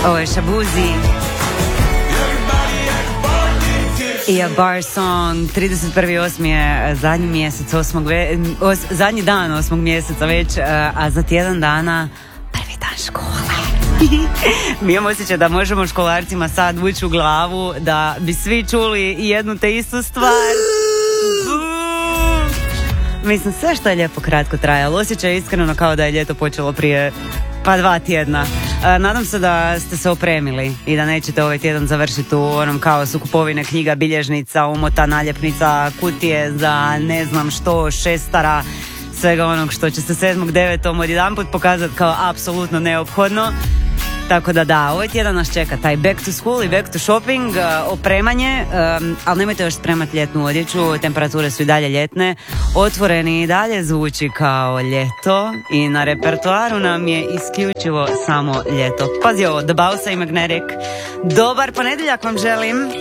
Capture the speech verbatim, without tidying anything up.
Ovo je Shabuzi i A Bar Song. trideset prvi osmi je zadnji mjesec osmog ve, os, zadnji dan osmog mjeseca već, a za tjedan dana prvi dan škole. Mi imamo osjećaj da možemo školarcima sad ući u glavu da bi svi čuli jednu te istu stvar. Mislim, sve što je lijepo kratko trajalo. Osjećaj je iskreno kao da je ljeto počelo prije pa dva tjedna. E, nadam se da ste se opremili i da nećete ovaj tjedan završiti u onom kaosu kupovine knjiga, bilježnica, umota, naljepnica, kutije za ne znam što, šestara, svega onog što će se sedmog devetom odjedanput pokazati kao apsolutno neophodno. Tako da da, ovaj tjedan nas čeka taj back to school i back to shopping, uh, opremanje, um, ali nemojte još spremati ljetnu odjeću, temperature su i dalje ljetne, otvoreni i dalje zvuči kao ljeto i na repertoaru nam je isključivo samo ljeto. Pazi ovo, The Bausa i Magnetic. Dobar ponedjeljak vam želim.